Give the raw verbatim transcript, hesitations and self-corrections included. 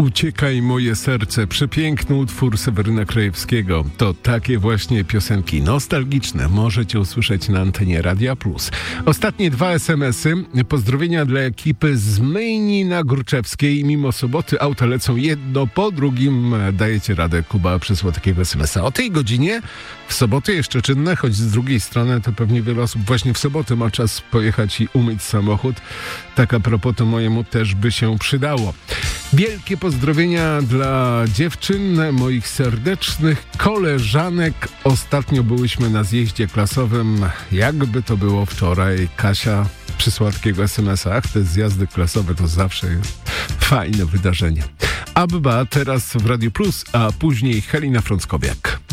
Uciekaj moje serce, przepiękny utwór Seweryna Krajewskiego. To takie właśnie piosenki nostalgiczne możecie usłyszeć na antenie Radia Plus. Ostatnie dwa es em esy. Pozdrowienia dla ekipy z Myjni na Górczewskiej. Mimo soboty auta lecą jedno po drugim. Dajecie radę, Kuba przysłał takiego es em esa. O tej godzinie w soboty jeszcze czynne, choć z drugiej strony to pewnie wiele osób właśnie w sobotę ma czas pojechać i umyć samochód. Tak a propos, to mojemu też by się przydało. Wielkie pozdrowienia dla dziewczyn, moich serdecznych koleżanek. Ostatnio byłyśmy na zjeździe klasowym. Jakby to było wczoraj. Kasia przysłała takiego es em esa. Ach, te zjazdy klasowe to zawsze jest fajne wydarzenie. Abba teraz w Radiu Plus, a później Halina Frąckowiak.